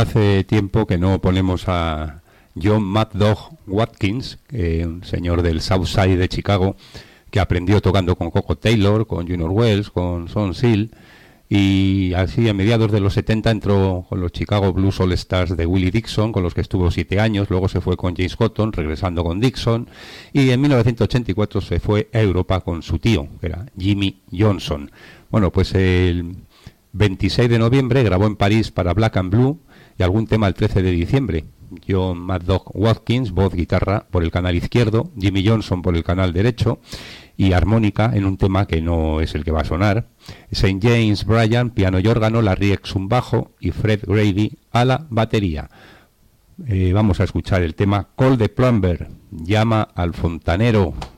hace tiempo que no ponemos a John Mad Dog Watkins, un señor del South Side de Chicago, que aprendió tocando con Coco Taylor, con Junior Wells, con Son Seal, y así a mediados de los 70 entró con los Chicago Blues All Stars de Willie Dixon, con los que estuvo 7 años, luego se fue con James Cotton, regresando con Dixon, y en 1984 se fue a Europa con su tío, que era Jimmy Johnson. Bueno, pues el 26 de noviembre grabó en París para Black and Blue, y algún tema el 13 de diciembre. John Mad Dog Watkins, voz, guitarra por el canal izquierdo, Jimmy Johnson por el canal derecho, y armónica en un tema que no es el que va a sonar. St. James Bryan, piano y órgano, Larry Exum bajo y Fred Grady a la batería. Vamos a escuchar el tema Call the Plumber, llama al fontanero.